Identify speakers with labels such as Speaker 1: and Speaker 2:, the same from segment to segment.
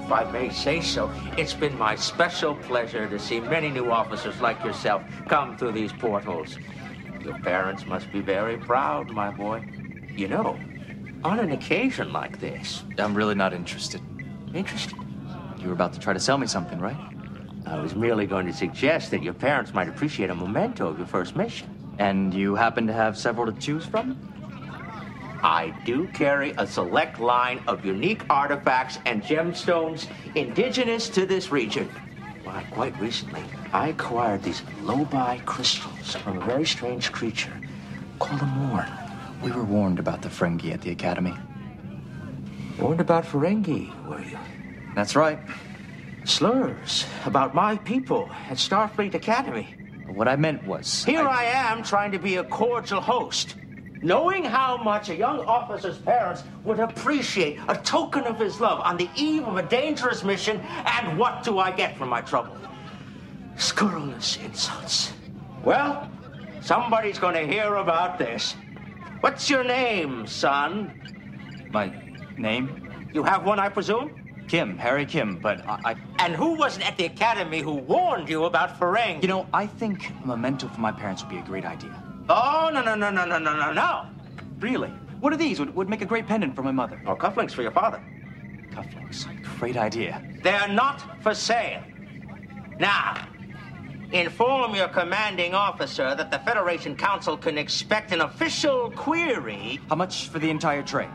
Speaker 1: If I may say so, it's been my special pleasure to see many new officers like yourself come through these portholes. Your parents must be very proud, my boy. You know, on an occasion like this...
Speaker 2: I'm really not interested.
Speaker 1: Interested?
Speaker 2: You were about to try to sell me something, right?
Speaker 1: I was merely going to suggest that your parents might appreciate a memento of your first mission.
Speaker 2: And you happen to have several to choose from?
Speaker 1: I do carry a select line of unique artifacts and gemstones indigenous to this region. Why, quite recently, I acquired these lobi crystals from a very strange creature called a Morn.
Speaker 2: We were warned about the Ferengi at the Academy.
Speaker 1: Warned about Ferengi, were you?
Speaker 2: That's right.
Speaker 1: Slurs about my people at Starfleet Academy.
Speaker 2: What I meant was...
Speaker 1: Here I am trying to be a cordial host, knowing how much a young officer's parents would appreciate a token of his love on the eve of a dangerous mission, and what do I get for my trouble? Scurrilous insults. Well, somebody's going to hear about this. What's your name, son?
Speaker 2: My name?
Speaker 1: You have one, I presume?
Speaker 2: Kim, Harry Kim, but I...
Speaker 1: And who wasn't at the Academy who warned you about Ferengi?
Speaker 2: You know, I think a memento for my parents would be a great idea.
Speaker 1: Oh, no.
Speaker 2: Really? What are these? Would make a great pendant for my mother.
Speaker 1: Or cufflinks for your father.
Speaker 2: Cufflinks. Great idea.
Speaker 1: They're not for sale. Now, inform your commanding officer that the Federation Council can expect an official query.
Speaker 2: How much for the entire tray?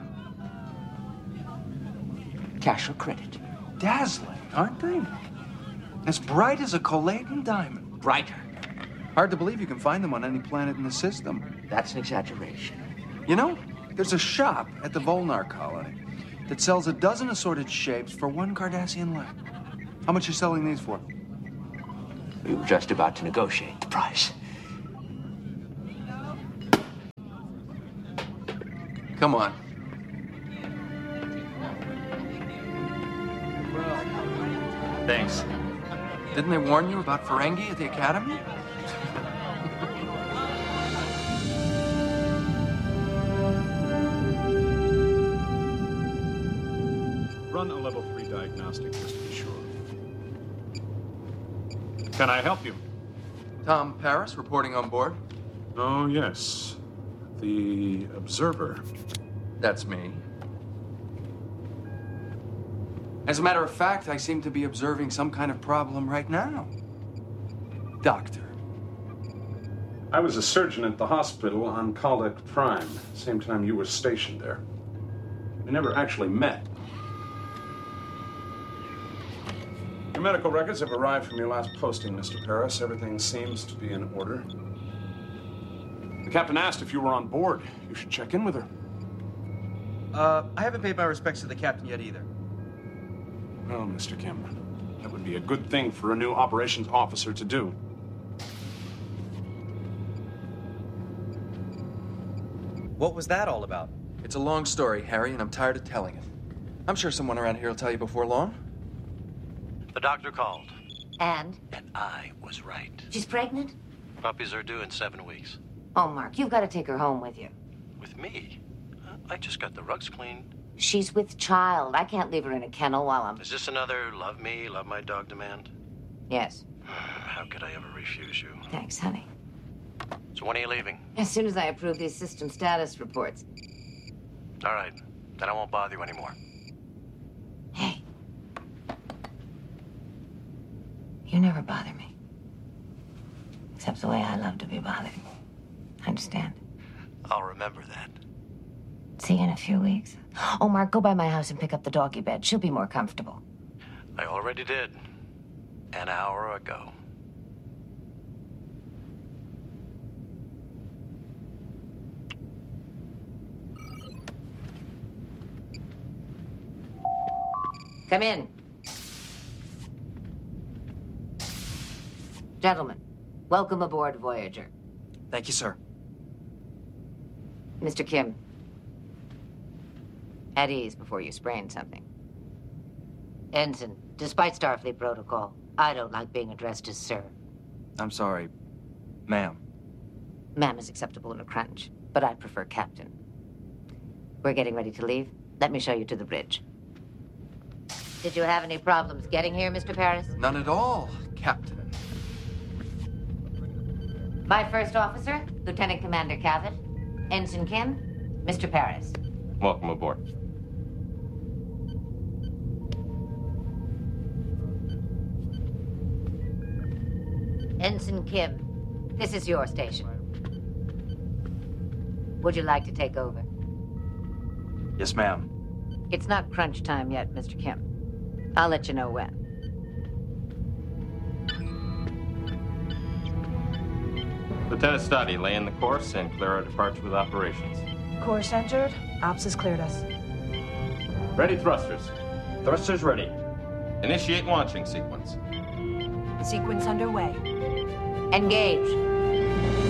Speaker 1: Cash or credit?
Speaker 3: Dazzling, aren't they? As bright as a Collaton diamond.
Speaker 1: Brighter.
Speaker 3: Hard to believe you can find them on any planet in the system.
Speaker 1: That's an exaggeration.
Speaker 3: You know, there's a shop at the Volnar colony that sells a dozen assorted shapes for 1 Cardassian life. How much are you selling these for?
Speaker 1: We were just about to negotiate the price.
Speaker 3: Come on.
Speaker 2: Thanks.
Speaker 3: Didn't they warn you about Ferengi at the Academy?
Speaker 4: Run a level 3 diagnostic just to be sure. Can I help you?
Speaker 3: Tom Paris reporting on board.
Speaker 4: Oh, yes. The Observer.
Speaker 3: That's me. As a matter of fact, I seem to be observing some kind of problem right now. Doctor.
Speaker 4: I was a surgeon at the hospital on Kaldek Prime, same time you were stationed there. We never actually met. Your medical records have arrived from your last posting, Mr. Paris. Everything seems to be in order. The captain asked if you were on board. You should check in with her.
Speaker 5: I haven't paid my respects to the captain yet either.
Speaker 4: Well, Mr. Kim, that would be a good thing for a new operations officer to do.
Speaker 5: What was that all about?
Speaker 3: It's a long story, Harry, and I'm tired of telling it. I'm sure someone around here will tell you before long.
Speaker 6: The doctor called.
Speaker 7: And?
Speaker 6: And I was right.
Speaker 7: She's pregnant?
Speaker 6: Puppies are due in 7 weeks.
Speaker 7: Oh, Mark, you've got to take her home with you.
Speaker 6: With me? I just got the rugs cleaned.
Speaker 7: She's with child. I can't leave her in a kennel while I'm...
Speaker 6: Is this another love me, love my dog demand?
Speaker 7: Yes.
Speaker 6: How could I ever refuse you?
Speaker 7: Thanks, honey.
Speaker 6: So when are you leaving?
Speaker 7: As soon as I approve these system status reports.
Speaker 6: All right. Then I won't bother you anymore.
Speaker 7: Hey. You never bother me. Except the way I love to be bothered. Understand?
Speaker 6: I'll remember that.
Speaker 7: See you in a few weeks. Oh, Mark, go by my house and pick up the doggy bed. She'll be more comfortable.
Speaker 6: I already did. An hour ago.
Speaker 7: Come in. Gentlemen, welcome aboard Voyager.
Speaker 2: Thank you, sir.
Speaker 7: Mr. Kim. At ease before you sprain something. Ensign, despite Starfleet protocol, I don't like being addressed as sir.
Speaker 2: I'm sorry, ma'am.
Speaker 7: Ma'am is acceptable in a crunch, but I prefer captain. We're getting ready to leave. Let me show you to the bridge. Did you have any problems getting here, Mr. Paris?
Speaker 8: None at all, Captain.
Speaker 7: My first officer, Lieutenant Commander Cavett. Ensign Kim, Mr. Paris.
Speaker 9: Welcome aboard.
Speaker 7: Ensign Kim, this is your station. Would you like to take over?
Speaker 2: Yes, ma'am.
Speaker 7: It's not crunch time yet, Mr. Kim. I'll let you know when.
Speaker 9: Lieutenant Stoddy, lay in the course and clear our departure with operations.
Speaker 10: Course entered. Ops has cleared us.
Speaker 9: Ready thrusters.
Speaker 2: Thrusters ready.
Speaker 9: Initiate launching sequence.
Speaker 10: Sequence underway.
Speaker 7: Engage.